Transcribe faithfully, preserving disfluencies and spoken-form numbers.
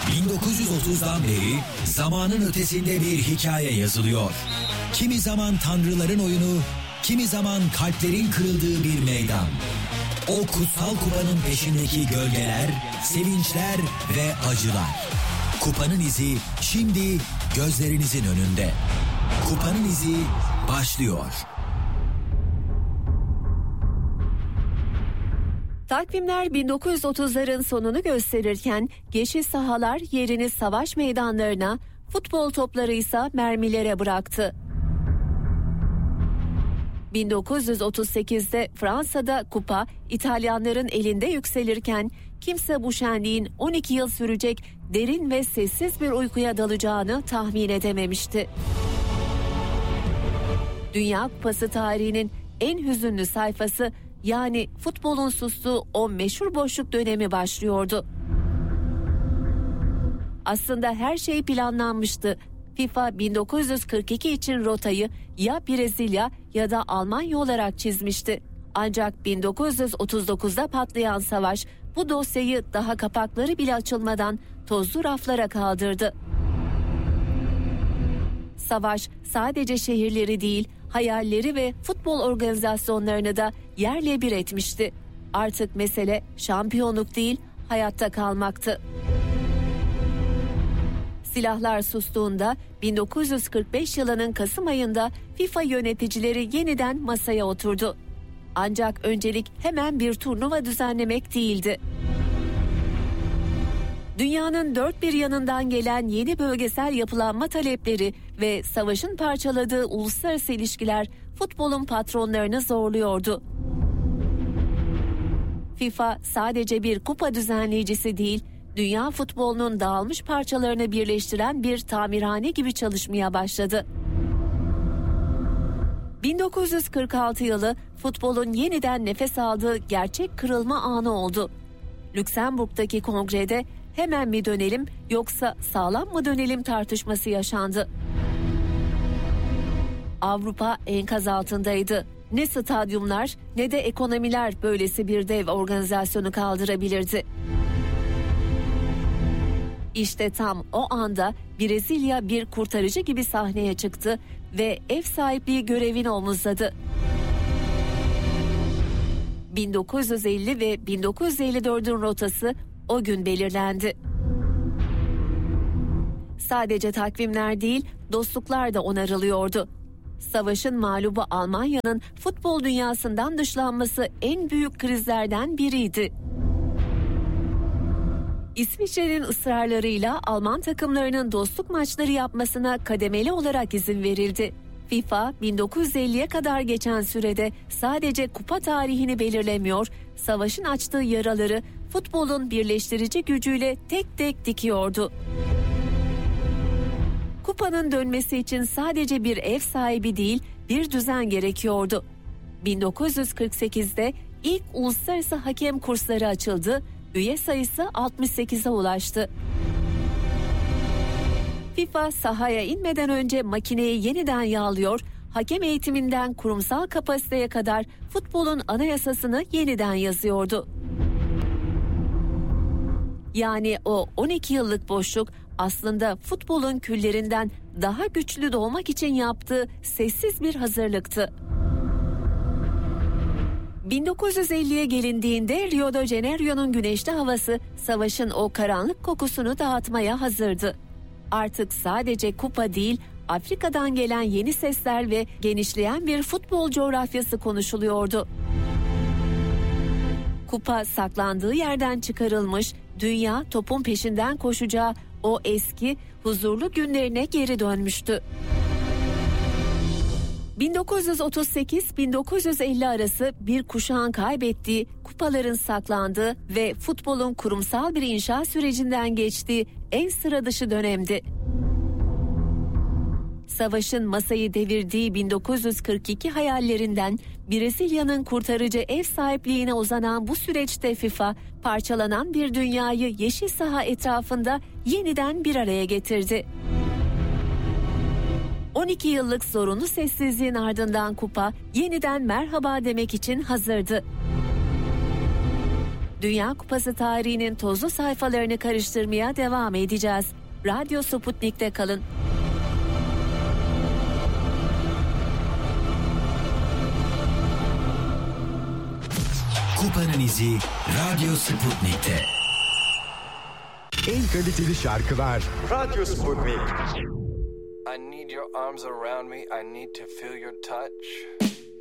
bin dokuz yüz otuzdan beri zamanın ötesinde bir hikaye yazılıyor. Kimi zaman tanrıların oyunu, kimi zaman kalplerin kırıldığı bir meydan. O kutsal kupanın peşindeki gölgeler, sevinçler ve acılar. Kupanın izi şimdi gözlerinizin önünde. Kupanın izi başlıyor. Takvimler bin dokuz yüz otuzların sonunu gösterirken yeşil sahalar yerini savaş meydanlarına, futbol topları ise mermilere bıraktı. bin dokuz yüz otuz sekizde Fransa'da kupa İtalyanların elinde yükselirken kimse bu şenliğin on iki yıl sürecek derin ve sessiz bir uykuya dalacağını tahmin edememişti. Dünya Kupası tarihinin en hüzünlü sayfası, yani futbolun sustuğu o meşhur boşluk dönemi başlıyordu. Aslında her şey planlanmıştı. FIFA bin dokuz yüz kırk iki için rotayı ya Brezilya ya da Almanya olarak çizmişti. Ancak bin dokuz yüz otuz dokuzda patlayan savaş bu dosyayı daha kapakları bile açılmadan tozlu raflara kaldırdı. Savaş sadece şehirleri değil, hayalleri ve futbol organizasyonlarını da yerle bir etmişti. Artık mesele şampiyonluk değil, hayatta kalmaktı. Silahlar sustuğunda bin dokuz yüz kırk beş yılının Kasım ayında FIFA yöneticileri yeniden masaya oturdu. Ancak öncelik hemen bir turnuva düzenlemek değildi. Dünyanın dört bir yanından gelen yeni bölgesel yapılanma talepleri ve savaşın parçaladığı uluslararası ilişkiler futbolun patronlarını zorluyordu. FIFA sadece bir kupa düzenleyicisi değil, dünya futbolunun dağılmış parçalarını birleştiren bir tamirhane gibi çalışmaya başladı. bin dokuz yüz kırk altı yılı futbolun yeniden nefes aldığı gerçek kırılma anı oldu. Lüksemburg'daki kongrede hemen mi dönelim yoksa sağlam mı dönelim tartışması yaşandı. Avrupa enkaz altındaydı. Ne stadyumlar ne de ekonomiler böylesi bir dev organizasyonu kaldırabilirdi. İşte tam o anda Brezilya bir kurtarıcı gibi sahneye çıktı ve ev sahipliği görevini omuzladı. bin dokuz yüz elli ve bin dokuz yüz elli dördün rotası o gün belirlendi. Sadece takvimler değil, dostluklar da onarılıyordu. Savaşın mağlubu Almanya'nın futbol dünyasından dışlanması en büyük krizlerden biriydi. İsviçre'nin ısrarlarıyla Alman takımlarının dostluk maçları yapmasına kademeli olarak izin verildi. FIFA bin dokuz yüz elliye kadar geçen sürede sadece kupa tarihini belirlemiyor, savaşın açtığı yaraları futbolun birleştirici gücüyle tek tek dikiyordu. Kupanın dönmesi için sadece bir ev sahibi değil, bir düzen gerekiyordu. bin dokuz yüz kırk sekizde ilk uluslararası hakem kursları açıldı, üye sayısı altmış sekize ulaştı. FIFA sahaya inmeden önce makineyi yeniden yağlıyor, hakem eğitiminden kurumsal kapasiteye kadar futbolun anayasasını yeniden yazıyordu. Yani o on iki yıllık boşluk aslında futbolun küllerinden daha güçlü doğmak için yaptığı sessiz bir hazırlıktı. bin dokuz yüz elliye gelindiğinde Rio de Janeiro'nun güneşli havası savaşın o karanlık kokusunu dağıtmaya hazırdı. Artık sadece kupa değil, Afrika'dan gelen yeni sesler ve genişleyen bir futbol coğrafyası konuşuluyordu. Kupa saklandığı yerden çıkarılmış, dünya topun peşinden koşacağı o eski, huzurlu günlerine geri dönmüştü. bin dokuz yüz otuz sekiz bin dokuz yüz elli arası bir kuşağın kaybettiği, kupaların saklandığı ve futbolun kurumsal bir inşa sürecinden geçtiği en sıra dışı dönemdi. Savaşın masayı devirdiği bin dokuz yüz kırk iki hayallerinden Brezilya'nın kurtarıcı ev sahipliğine uzanan bu süreçte FIFA, parçalanan bir dünyayı yeşil saha etrafında yeniden bir araya getirdi. on iki yıllık zorunlu sessizliğin ardından kupa yeniden merhaba demek için hazırdı. Dünya Kupası tarihinin tozlu sayfalarını karıştırmaya devam edeceğiz. Radyo Sputnik'te kalın. Kupanın izi Radyo Sputnik'te. En kaliteli şarkılar Radyo Sputnik. I need your arms around me. I need to feel your touch.